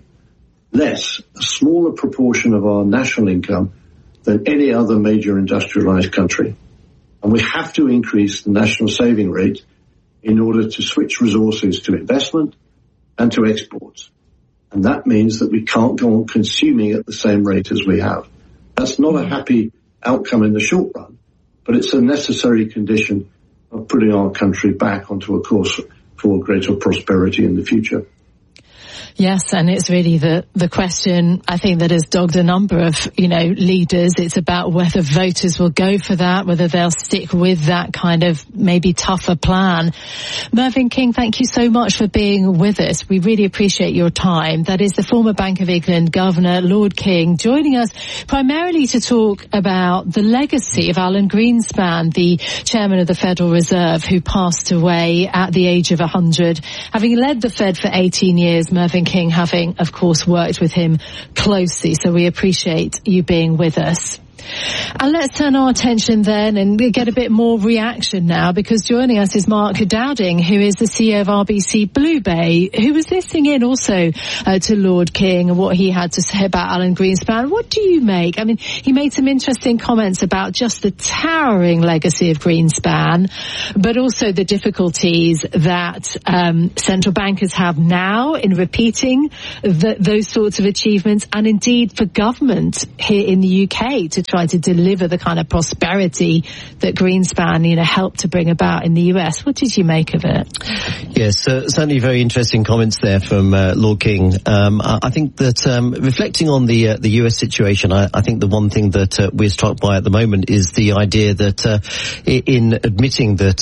a smaller proportion of our national income than any other major industrialized country. And we have to increase the national saving rate in order to switch resources to investment and to exports. And that means that we can't go on consuming at the same rate as we have. That's not a happy outcome in the short run, but it's a necessary condition of putting our country back onto a course for greater prosperity in the future. Yes, and it's really the question, I think, that has dogged a number of, leaders. It's about whether voters will go for that, whether they'll stick with that kind of maybe tougher plan. Mervyn King, thank you so much for being with us. We really appreciate your time. That is the former Bank of England Governor, Lord King, joining us primarily to talk about the legacy of Alan Greenspan, the chairman of the Federal Reserve, who passed away at the age of 100, having led the Fed for 18 years, Mervyn King having, of course, worked with him closely. So we appreciate you being with us. And let's turn our attention then and get a bit more reaction now, because joining us is Mark Dowding, who is the CEO of RBC BlueBay, who was listening in also to Lord King and what he had to say about Alan Greenspan. What do you make? I mean, he made some interesting comments about just the towering legacy of Greenspan, but also the difficulties that central bankers have now in repeating those sorts of achievements, and indeed for government here in the UK to try to deliver the kind of prosperity that Greenspan, helped to bring about in the US. What did you make of it? Yes, certainly very interesting comments there from Lord King. I think that reflecting on the US situation, I think the one thing that we're struck by at the moment is the idea that in admitting that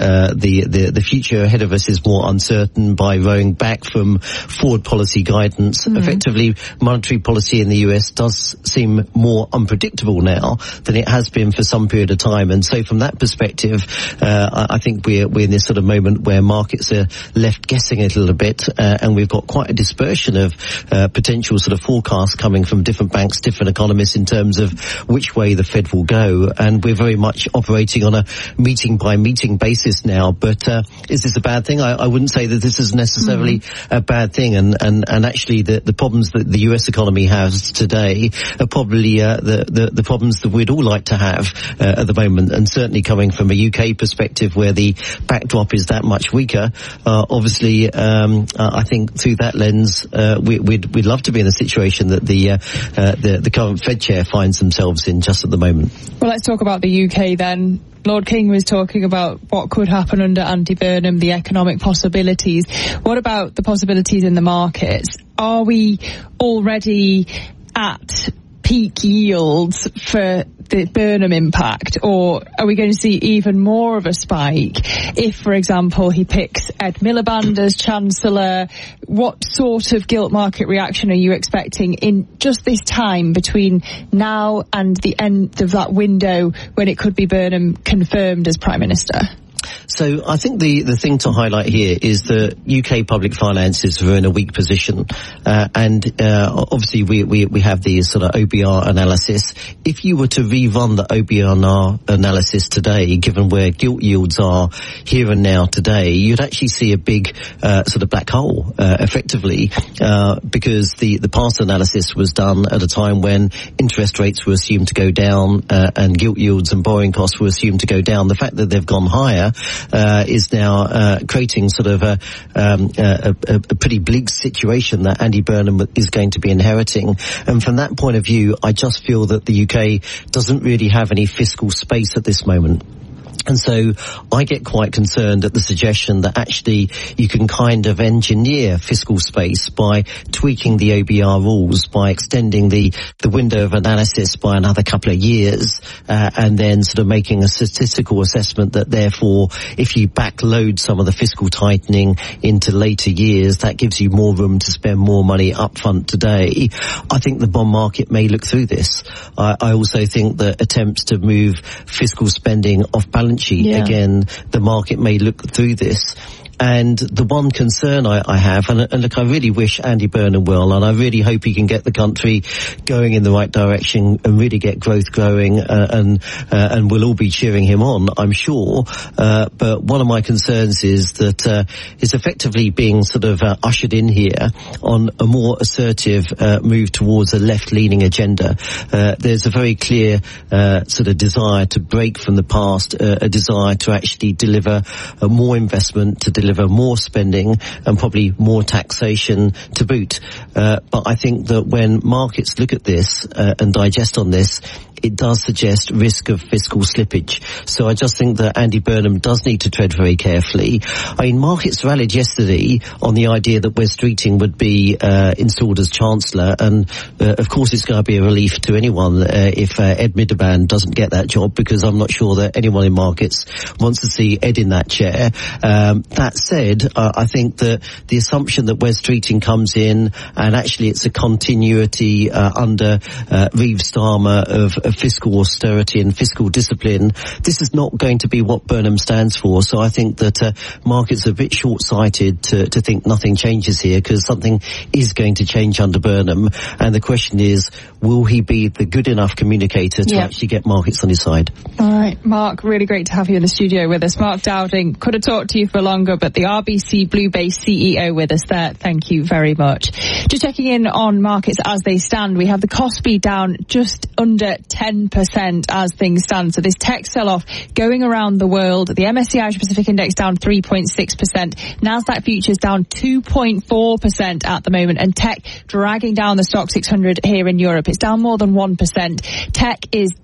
the future ahead of us is more uncertain by rowing back from forward policy guidance, effectively monetary policy in the US does seem more unpredictable now than it has been for some period of time. And so from that perspective, I think we're in this sort of moment where markets are left guessing a little bit, and we've got quite a dispersion of potential sort of forecasts coming from different banks, different economists in terms of which way the Fed will go. And we're very much operating on a meeting by meeting basis now. But is this a bad thing? I wouldn't say that this is necessarily a bad thing. And actually the problems that the US economy has today are probably the problems that we'd all like to have at the moment, and certainly coming from a UK perspective where the backdrop is that much weaker. Obviously, I think through that lens, we'd love to be in the situation that the current Fed chair finds themselves in just at the moment. Well, let's talk about the UK then. Lord King was talking about what could happen under Andy Burnham, the economic possibilities. What about the possibilities in the markets? Are we already at peak yields for the Burnham impact, or are we going to see even more of a spike if, for example, he picks Ed Miliband as Chancellor? What sort of gilt market reaction are you expecting in just this time between now and the end of that window when it could be Burnham confirmed as Prime Minister? So I think the thing to highlight here is that UK public finances are in a weak position, and obviously we have the sort of OBR analysis. If you were to rerun the OBR analysis today, given where gilt yields are here and now today, you'd actually see a big sort of black hole, effectively, because the past analysis was done at a time when interest rates were assumed to go down and gilt yields and borrowing costs were assumed to go down. The fact that they've gone higher is now creating sort of a pretty bleak situation that Andy Burnham is going to be inheriting. And from that point of view, I just feel that the UK doesn't really have any fiscal space at this moment. And so I get quite concerned at the suggestion that actually you can kind of engineer fiscal space by tweaking the OBR rules, by extending the window of analysis by another couple of years, and then sort of making a statistical assessment that therefore if you backload some of the fiscal tightening into later years, that gives you more room to spend more money upfront today. I think the bond market may look through this. I also think that attempts to move fiscal spending off balance sheet, again, the market may look through this. And the one concern I have, and look, I really wish Andy Burnham well, and I really hope he can get the country going in the right direction and really get growth growing, and we'll all be cheering him on, I'm sure. But one of my concerns is that it's effectively being sort of ushered in here on a more assertive move towards a left-leaning agenda. There's a very clear sort of desire to break from the past, a desire to actually deliver more investment, to deliver more spending and probably more taxation to boot. But I think that when markets look at this and digest on this, it does suggest risk of fiscal slippage. So I just think that Andy Burnham does need to tread very carefully. I mean, markets rallied yesterday on the idea that Wes Streeting would be installed as Chancellor, and of course it's going to be a relief to anyone if Ed Miliband doesn't get that job, because I'm not sure that anyone in markets wants to see Ed in that chair. That said, I think that the assumption that Wes Streeting comes in and actually it's a continuity under Reeve Starmer of fiscal austerity and fiscal discipline, this is not going to be what Burnham stands for. So I think that markets are a bit short-sighted to think nothing changes here, because something is going to change under Burnham. And the question is, will he be the good enough communicator to actually get markets on his side? All right, Mark, really great to have you in the studio with us. Mark Dowding, could have talked to you for longer, but the RBC Bluebase CEO with us there. Thank you very much. Just checking in on markets as they stand. We have the Kospi down just under 10% as things stand. So this tech sell-off going around the world. The MSCI Asia Pacific Index down 3.6%. Nasdaq futures down 2.4% at the moment. And tech dragging down the Stock 600 here in Europe. It's down more than 1%. Tech is